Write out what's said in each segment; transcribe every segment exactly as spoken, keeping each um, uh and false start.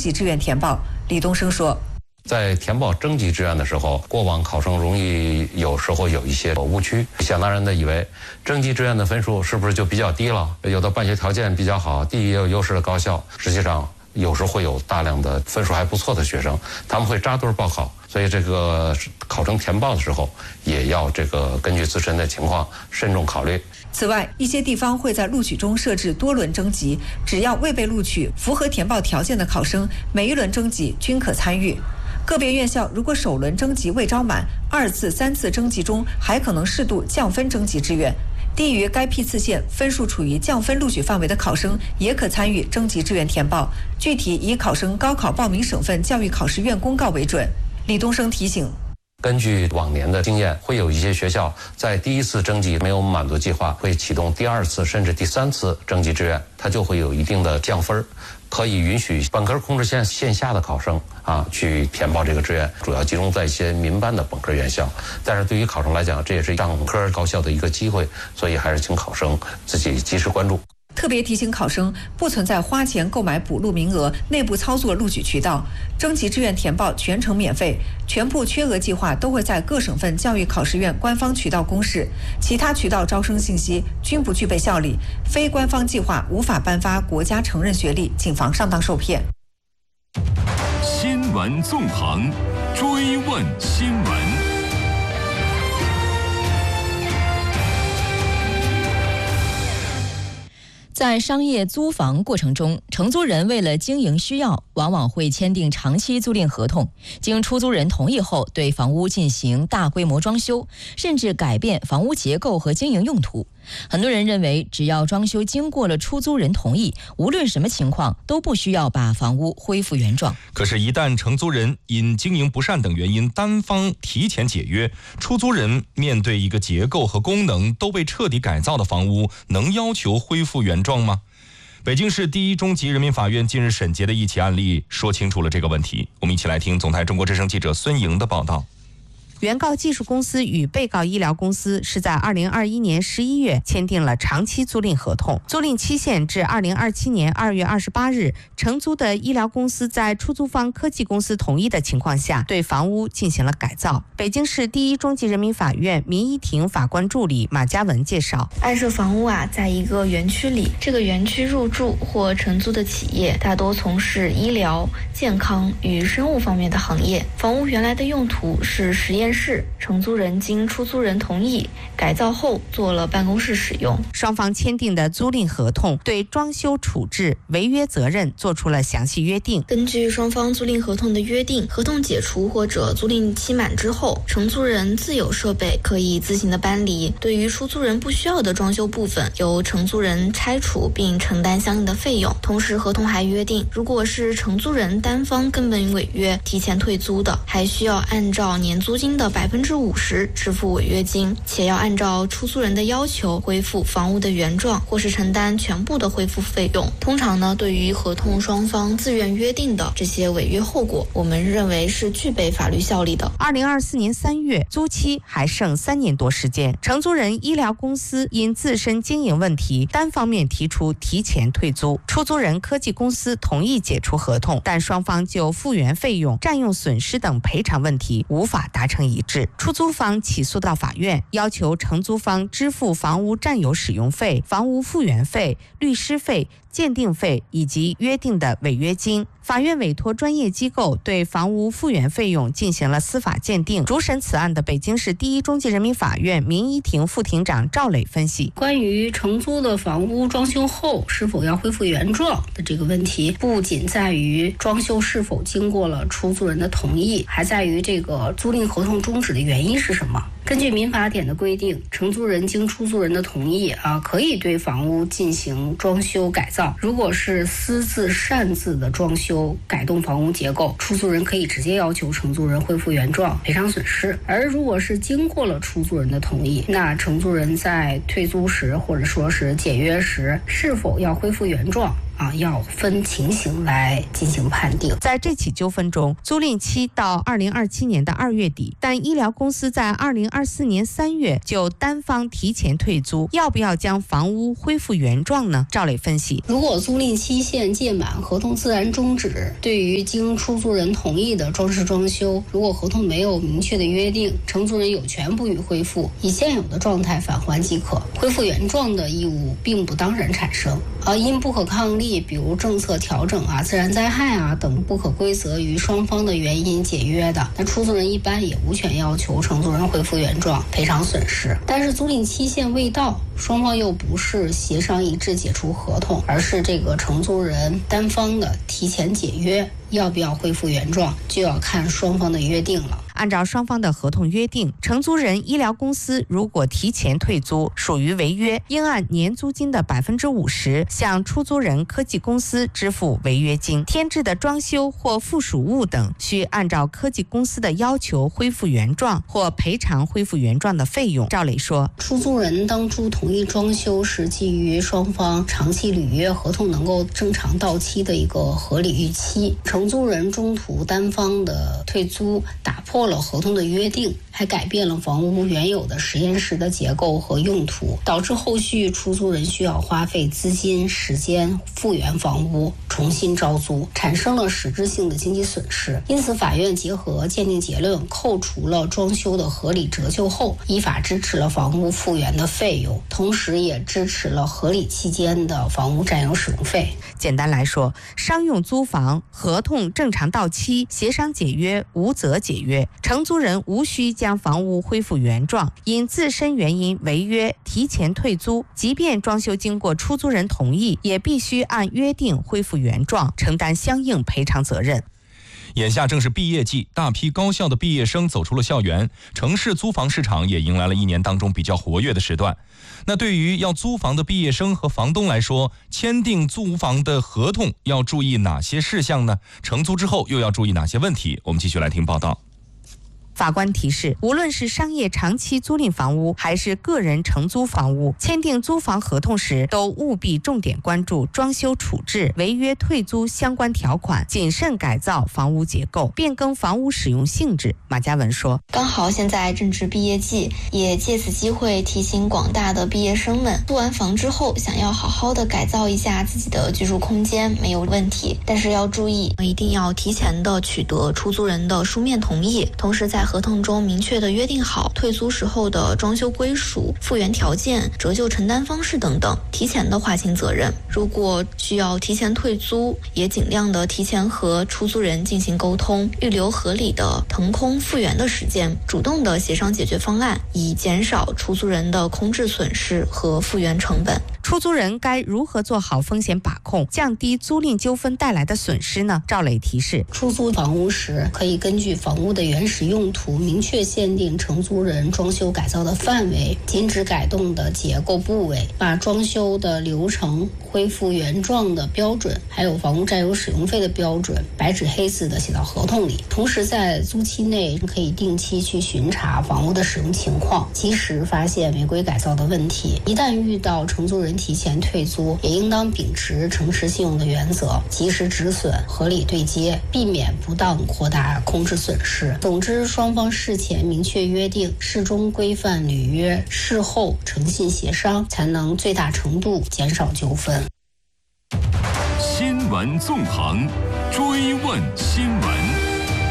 级志愿填报。李东生说， 在填报征集志愿的时候，过往考生容易有时候有一些误区，想当然的以为征集志愿的分数是不是就比较低了？有的办学条件比较好、地域也有优势的高校，实际上有时会有大量的分数还不错的学生，他们会扎堆报考，所以这个考生填报的时候也要这个根据自身的情况慎重考虑。 此外，一些地方会在录取中设置多轮征集，只要未被录取、符合填报条件的考生，每一轮征集均可参与。个别院校如果首轮征集未招满，二次、三次征集中还可能适度降分征集志愿。低于该批次线分数处于降分录取范围的考生，也可参与征集志愿填报，具体以考生高考报名省份教育考试院公告为准。李东生提醒， 根据往年的经验，会有一些学校在第一次征集没有满足计划，会启动第二次甚至第三次征集志愿，它就会有一定的降分，可以允许本科控制线线下的考生啊去填报这个志愿，主要集中在一些民办的本科院校。但是对于考生来讲，这也是上科高校的一个机会，所以还是请考生自己及时关注。 特别提醒考生，不存在花钱购买补录名额、内部操作录取渠道。征集志愿填报全程免费，全部缺额计划都会在各省份教育考试院官方渠道公示，其他渠道招生信息均不具备效力，非官方计划无法颁发国家承认学历，谨防上当受骗。 新闻纵横，追问新闻。 在商业租房过程中，承租人为了经营需要，往往会签订长期租赁合同，经出租人同意后，对房屋进行大规模装修，甚至改变房屋结构和经营用途。很多人认为，只要装修经过了出租人同意，无论什么情况都不需要把房屋恢复原状。 可是，一旦承租人因经营不善等原因单方提前解约，出租人面对一个结构和功能都被彻底改造的房屋，能要求恢复原状吗？北京市第一中级人民法院近日审结的一起案例说清楚了这个问题。我们一起来听总台中国之声记者孙莹的报道。 原告技术公司与被告医疗公司是在二零二一年十一月签订了长期租赁合同，租赁期限至二零二七年二月二十八日。承租的医疗公司在出租方科技公司同意的情况下，对房屋进行了改造。北京市第一中级人民法院民一庭法官助理马嘉文介绍， 案涉房屋啊，在一个园区里，这个园区入住或承租的企业大多从事医疗、健康与生物方面的行业。房屋原来的用途是实验室，承租人经出租人同意改造后做了办公室使用。 双方签订的租赁合同对装修处置、违约责任做出了详细约定。 根据双方租赁合同的约定，合同解除或者租赁期满之后，承租人自有设备可以自行的搬离，对于出租人不需要的装修部分，由承租人拆除并承担相应的费用。同时，合同还约定，如果是承租人单方根本违约提前退租的，还需要按照年租金的百分之五十支付违约金，且要按照出租人的要求恢复房屋的原状，或是承担全部的恢复费用。通常呢，对于合同双方自愿约定的这些违约后果，我们认为是具备法律效力的。 二零二四年三月，租期还剩三年多时间，承租人医疗公司因自身经营问题，单方面提出提前退租，出租人科技公司同意解除合同，但双方就复原费用、占用损失等赔偿问题无法达成一致。出租方起诉到法院，要求承租方支付房屋占有使用费、房屋复原费、律师费、鉴定费以及约定的违约金。法院委托专业机构对房屋复原费用进行了司法鉴定。主审此案的北京市第一中级人民法院民一庭副庭长赵磊分析， 关于承租的房屋装修后是否要恢复原状的这个问题，不仅在于装修是否经过了出租人的同意，还在于这个租赁合同终止的原因是什么。根据民法典的规定，承租人经出租人的同意啊，可以对房屋进行装修改造。如果是私自擅自的装修改动房屋结构，出租人可以直接要求承租人恢复原状，赔偿损失。而如果是经过了出租人的同意，那承租人在退租时或者说是解约时，是否要恢复原状啊，要分情形来进行判定。 在这起纠纷中，租赁期到二零二七年的二月底，但医疗公司在二零二四年三月就单方提前退租，要不要将房屋恢复原状呢？赵磊分析， 如果租赁期限届满，合同自然终止，对于经出租人同意的装饰装修，如果合同没有明确的约定，承租人有权不予恢复，以现有的状态返还即可，恢复原状的义务并不当然产生。而因不可抗力，比如政策调整啊、自然灾害啊等不可归责于双方的原因解约的，那出租人一般也无权要求承租人恢复原状赔偿损失。但是租赁期限未到，双方又不是协商一致解除合同，而是这个承租人单方的提前解约，要不要恢复原状就要看双方的约定了。 按照双方的合同约定，承租人医疗公司如果提前退租，属于违约，应按年租金的百分之五十向出租人科技公司支付违约金。添置的装修或附属物等，需按照科技公司的要求恢复原状或赔偿恢复原状的费用。赵磊说， 出租人当初同意装修是基于双方长期履约合同能够正常到期的一个合理预期，承租人中途单方的退租，打破了合同的约定，还改变了房屋原有的实验室的结构和用途，导致后续出租人需要花费资金、时间复原房屋，重新招租，产生了实质性的经济损失。因此，法院结合鉴定结论，扣除了装修的合理折旧后，依法支持了房屋复原的费用，同时也支持了合理期间的房屋占有使用费。 简单来说，商用租房合同正常到期，协商解约，无责解约，承租人无需将房屋恢复原状，因自身原因违约提前退租，即便装修经过出租人同意，也必须按约定恢复原状，承担相应赔偿责任。 眼下正是毕业季，大批高校的毕业生走出了校园，城市租房市场也迎来了一年当中比较活跃的时段。那对于要租房的毕业生和房东来说，签订租房的合同要注意哪些事项呢？承租之后又要注意哪些问题？我们继续来听报道。 法官提示，无论是商业长期租赁房屋还是个人承租房屋，签订租房合同时都务必重点关注装修处置、违约退租相关条款，谨慎改造房屋结构，变更房屋使用性质。马嘉文说， 刚好现在正值毕业季，也借此机会提醒广大的毕业生们，租完房之后想要好好的改造一下自己的居住空间没有问题，但是要注意，一定要提前的取得出租人的书面同意，同时在合同中明确的约定好退租时候的装修归属、复原条件、折旧承担方式等等，提前的划清责任。如果需要提前退租，也尽量的提前和出租人进行沟通，预留合理的腾空复原的时间，主动的协商解决方案，以减少出租人的空置损失和复原成本。 出租人该如何做好风险把控，降低租赁纠纷带来的损失呢？赵磊提示， 出租房屋时可以根据房屋的原始用途，明确限定承租人装修改造的范围，禁止改动的结构部位，把装修的流程、恢复原状的标准，还有房屋占有使用费的标准，白纸黑字的写到合同里。同时在租期内可以定期去巡查房屋的使用情况，及时发现违规改造的问题。一旦遇到承租人提前退租，也应当秉持诚实信用的原则，及时止损，合理对接，避免不当扩大空置损失。总之，双方事前明确约定，事中规范履约，事后诚信协商，才能最大程度减少纠纷。 新闻纵横，追问新闻。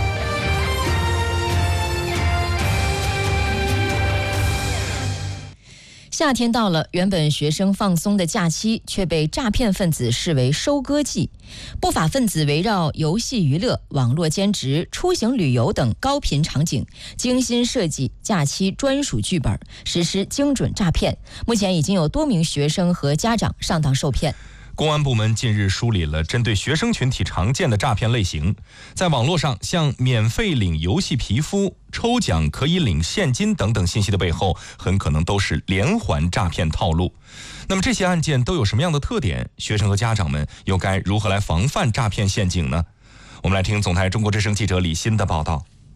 夏天到了，原本学生放松的假期却被诈骗分子视为收割季。不法分子围绕游戏娱乐、网络兼职、出行旅游等高频场景，精心设计假期专属剧本，实施精准诈骗。目前已经有多名学生和家长上当受骗。 公安部门近日梳理了针对学生群体常见的诈骗类型，在网络上像免费领游戏皮肤、抽奖可以领现金等等信息的背后，很可能都是连环诈骗套路。那么这些案件都有什么样的特点？学生和家长们又该如何来防范诈骗陷阱呢？我们来听总台中国之声记者李欣的报道。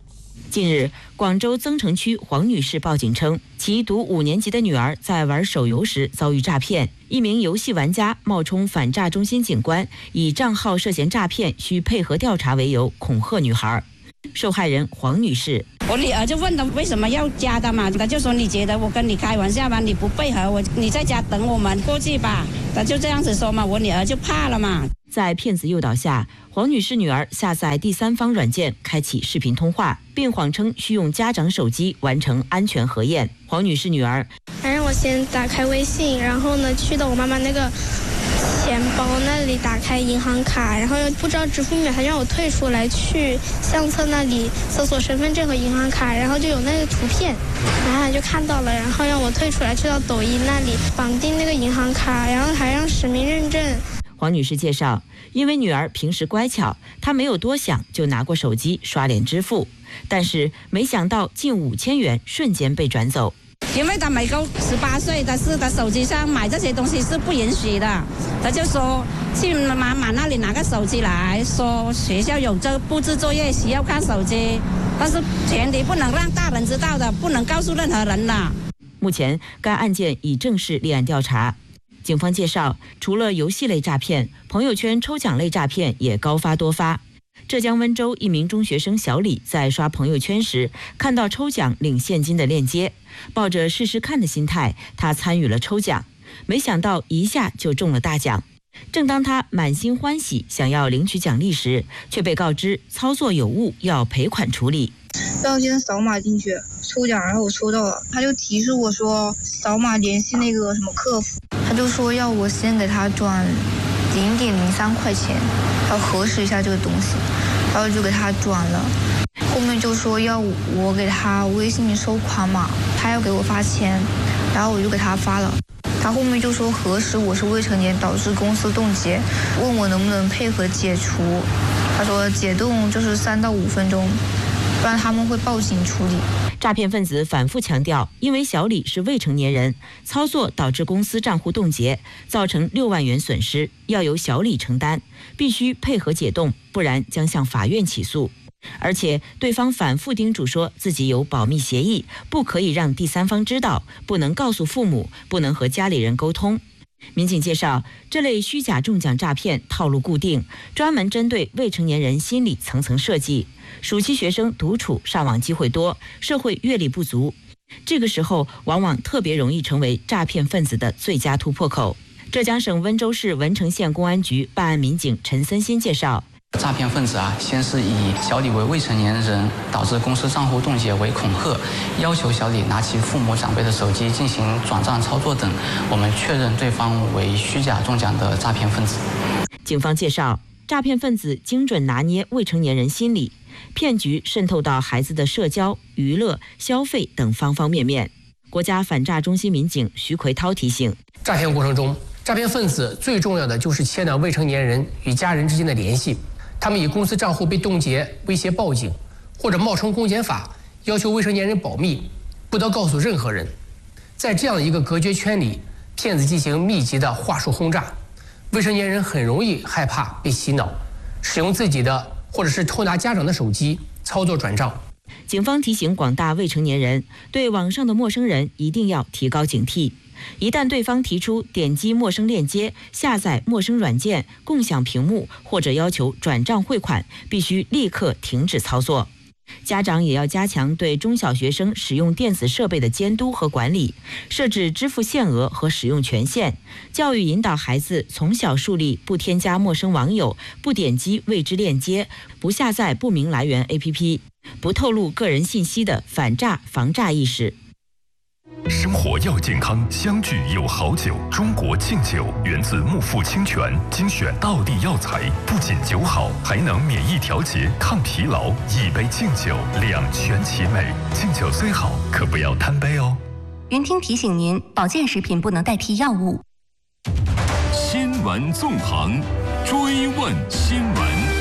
近日，广州增城区黄女士报警称，其读五年级的女儿在玩手游时遭遇诈骗，一名游戏玩家冒充反诈中心警官，以账号涉嫌诈骗需配合调查为由恐吓女孩。受害人黄女士： 我女儿就问他为什么要加的嘛，他就说你觉得我跟你开玩笑吗？你不配合我，你在家等我们过去吧。他就这样子说嘛，我女儿就怕了嘛。 在骗子诱导下，黄女士女儿下载第三方软件，开启视频通话，并谎称需用家长手机完成安全核验。黄女士女儿： 反正我先打开微信，然后呢去到我妈妈那个钱包那里打开银行卡，然后又不知道支付密码，他让我退出来，去相册那里搜索身份证和银行卡，然后就有那个图片，然后就看到了，然后让我退出来，去到抖音那里绑定那个银行卡，然后还让实名认证。 黄女士介绍，因为女儿平时乖巧，她没有多想就拿过手机刷脸支付，但是没想到近五千元瞬间被转走。 因为他没够十八岁，但是他手机上买这些东西是不允许的。他就说去妈妈那里拿个手机来，说学校有这布置作业需要看手机，但是前提不能让大人知道的，不能告诉任何人的。 目前该案件已正式立案调查。警方介绍，除了游戏类诈骗，朋友圈抽奖类诈骗也高发多发。浙江温州一名中学生小李在刷朋友圈时，看到抽奖领现金的链接，抱着试试看的心态，他参与了抽奖，没想到一下就中了大奖。正当他满心欢喜想要领取奖励时，却被告知操作有误，要赔款处理。 要先扫码进去抽奖，然后我抽到了，他就提示我说扫码联系那个什么客服， 他就说要我先给他转零点零三块钱，要核实一下这个东西，然后就给他转了。后面就说要我给他微信收款码，他要给我发钱，然后我就给他发了。他后面就说核实我是未成年导致公司冻结，问我能不能配合解除。他说解冻就是三到五分钟，不然他们会报警处理。 诈骗分子反复强调，因为小李是未成年人，操作导致公司账户冻结，造成六万元损失，要由小李承担，必须配合解冻，不然将向法院起诉。而且对方反复叮嘱说自己有保密协议，不可以让第三方知道，不能告诉父母，不能和家里人沟通。民警介绍，这类虚假中奖诈骗套路固定，专门针对未成年人心理层层设计。暑期学生独处上网机会多，社会阅历不足，这个时候往往特别容易成为诈骗分子的最佳突破口。浙江省温州市文成县公安局办案民警陈森新介绍， 诈骗分子啊，先是以小李为未成年人，导致公司账户冻结为恐吓，要求小李拿起父母长辈的手机进行转账操作等，我们确认对方为虚假中奖的诈骗分子。 警方介绍，诈骗分子精准拿捏未成年人心理，骗局渗透到孩子的社交、娱乐、消费等方方面面。国家反诈中心民警徐奎涛提醒， 诈骗过程中，诈骗分子最重要的就是切断未成年人与家人之间的联系。他们以公司账户被冻结威胁报警，或者冒充公检法要求未成年人保密，不得告诉任何人。在这样的一个隔绝圈里，骗子进行密集的话术轰炸，未成年人很容易害怕被洗脑，使用自己的或者是偷拿家长的手机操作转账。 警方提醒广大未成年人，对网上的陌生人一定要提高警惕。一旦对方提出点击陌生链接、下载陌生软件、共享屏幕或者要求转账汇款，必须立刻停止操作。家长也要加强对中小学生使用电子设备的监督和管理，设置支付限额和使用权限，教育引导孩子从小树立不添加陌生网友、不点击未知链接、不下载不明来源 A P P、不透露个人信息的反诈防诈意识。 生活要健康，相聚有好酒。中国敬酒源自木富清泉，精选道地药材，不仅酒好，还能免疫调节、抗疲劳。一杯敬酒，两全其美。敬酒虽好，可不要贪杯哦。 云听提醒您，保健食品不能代替药物。 新闻纵横，追问新闻。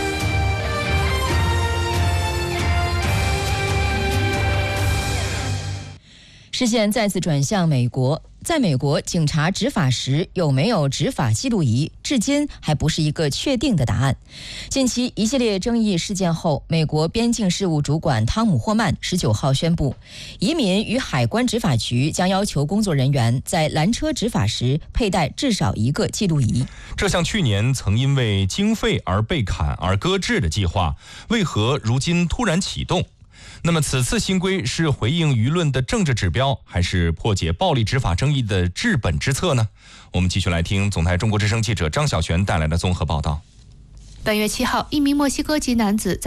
视线再次转向美国。在美国，警察执法时有没有执法记录仪，至今还不是一个确定的答案。近期一系列争议事件后，美国边境事务主管汤姆·霍曼十九号宣布，移民与海关执法局将要求工作人员在拦车执法时佩戴至少一个记录仪。 这项去年曾因为经费而被砍而搁置的计划，为何如今突然启动？那么此次新规是回应舆论的政治指标，还是破解暴力执法争议的治本之策呢？我们继续来听总台中国之声记者张小璇带来的综合报道。 本月七号，一名墨西哥籍男子在